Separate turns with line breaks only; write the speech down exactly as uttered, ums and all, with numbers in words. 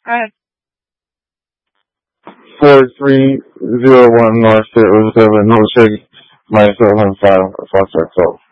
Alright.
four three zero one North State Route seven, no shake, minus seven hundred five, Fox X L.